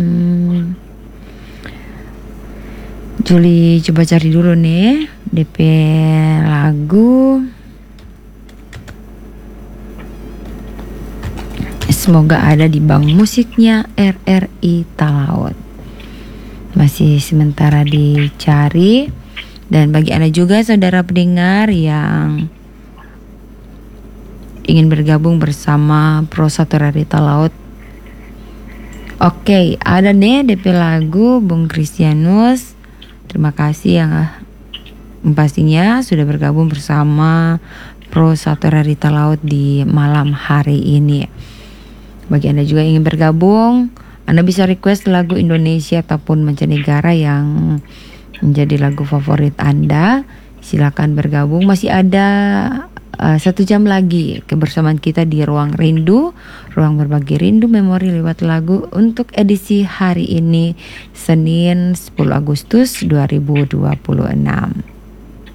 Juli coba cari dulu nih DP lagu. Semoga ada di bank musiknya RRI Talaut. Masih sementara dicari. Dan bagi Anda juga saudara pendengar yang ingin bergabung bersama Pro 1 RRI Talaut. Oke, ada nih DP lagu Bung Kristianus. Terima kasih yang pastinya sudah bergabung bersama Pro 1 RRI Talaut di malam hari ini. Bagi Anda juga yang ingin bergabung, Anda bisa request lagu Indonesia ataupun mancanegara yang menjadi lagu favorit Anda. Silakan bergabung. Masih ada 1 jam lagi kebersamaan kita di Ruang Rindu, ruang berbagi rindu memori lewat lagu untuk edisi hari ini Senin 10 Agustus 2026.